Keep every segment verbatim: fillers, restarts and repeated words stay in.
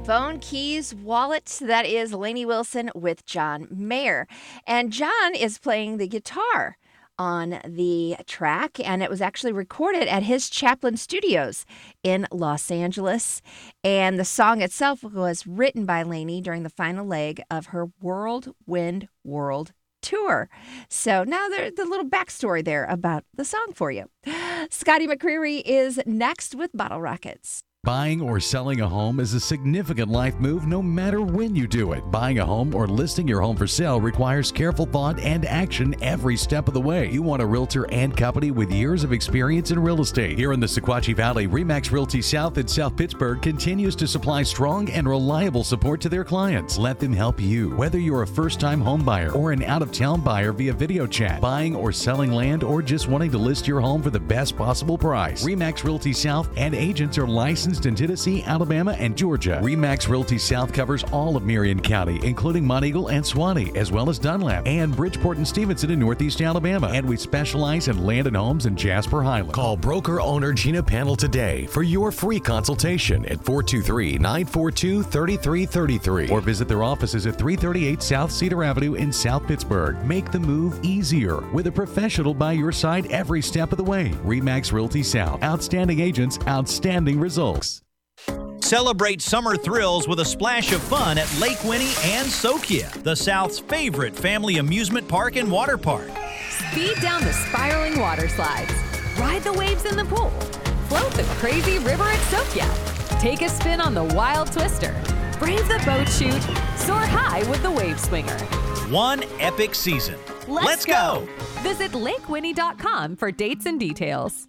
Phone, Keys, Wallet. That is Lainey Wilson with John Mayer. And John is playing the guitar on the track, and it was actually recorded at his Chaplin Studios in Los Angeles. And the song itself was written by Lainey during the final leg of her Whirlwind World Tour. So now there's the little backstory there about the song for you. Scotty McCreery is next with Bottle Rockets. Buying or selling a home is a significant life move no matter when you do it. Buying a home or listing your home for sale requires careful thought and action every step of the way. You want a realtor and company with years of experience in real estate. Here in the Sequatchie Valley, RE/MAX Realty South in South Pittsburgh continues to supply strong and reliable support to their clients. Let them help you. Whether you're a first-time home buyer or an out-of-town buyer via video chat, buying or selling land, or just wanting to list your home for the best possible price, RE/MAX Realty South and agents are licensed in Tennessee, Alabama, and Georgia. RE/MAX Realty South covers all of Marion County, including Monteagle and Swanee, as well as Dunlap and Bridgeport and Stevenson in Northeast Alabama. And we specialize in land and homes in Jasper Highland. Call broker owner Gina Panel today for your free consultation at four two three, nine four two, three three three three or visit their offices at three thirty-eight South Cedar Avenue in South Pittsburgh. Make the move easier with a professional by your side every step of the way. RE/MAX Realty South. Outstanding agents, outstanding results. Celebrate summer thrills with a splash of fun at Lake Winnie and Sokia, the South's favorite family amusement park and water park. Speed down the spiraling water slides, ride the waves in the pool, float the crazy river at Sokia, take a spin on the wild twister, brave the boat chute, soar high with the wave swinger. One epic season. Let's, Let's go. go! Visit lake winnie dot com for dates and details.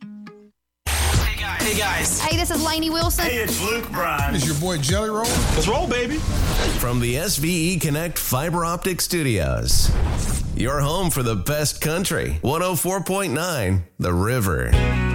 Hey guys. Hey, this is Lainey Wilson. Hey, it's Luke Bryan. It's your boy Jelly Roll. Let's roll, baby. From the S V E Connect Fiber Optic Studios, your home for the best country. one oh four point nine The River.